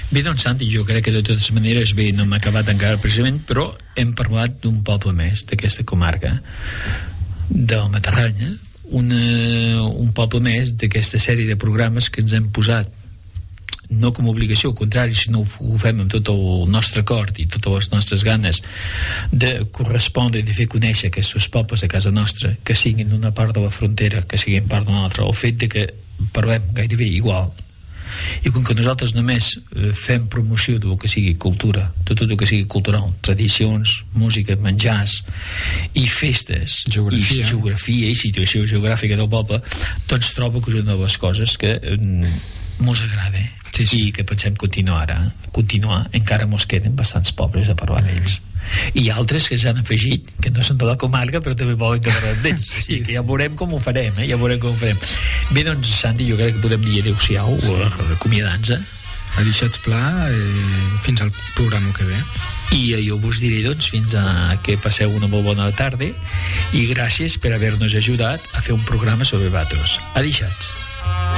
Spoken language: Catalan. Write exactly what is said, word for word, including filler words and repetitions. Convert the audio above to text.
Bé, doncs, Santi, jo crec que de totes maneres, bé, no hem acabat encara precisament, però hem parlat d'un poble més d'aquesta comarca del Matarranya, una, un poble més d'aquesta sèrie de programes que ens hem posat no com a obligació, al contrari, sinó ho fem amb tot el nostre cor i totes les nostres ganes de correspondre i de fer conèixer aquests pobles de casa nostra, que siguin d'una part de la frontera, que siguin part d'una altra, el fet de que parlem gairebé igual, i com que nosaltres només fem promoció del que sigui cultura, de tot el que sigui cultural, tradicions, música, menjars i festes, geografia. i geografia i situació geogràfica del poble, doncs trobo que és una de les coses que mos agrada, sí, sí. I que pensem continuar ara, continuar, encara mos queden bastants pobles a parlar d'ells. I altres que s'han afegit, que no són de la comarca, però també volen que parlem d'ells. Sí, sí. Que ja veurem com ho farem, eh? Ja veurem com ho farem. Bé, doncs, Santi, jo crec que podem dir adeu-siau, sí. Acomiadant-se. Deixats pla, eh, fins al programa que ve. I jo vos diré, doncs, fins a que passeu una molt bona tarda i gràcies per haver-nos ajudat a fer un programa sobre Batos. Adeixats.